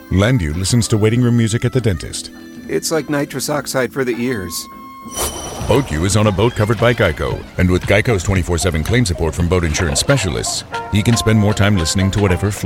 Landu listens to waiting room music at the dentist. It's like nitrous oxide for the ears. BoatU is on a boat covered by Geico, and with Geico's 24/7 claim support from boat insurance specialists, he can spend more time listening to whatever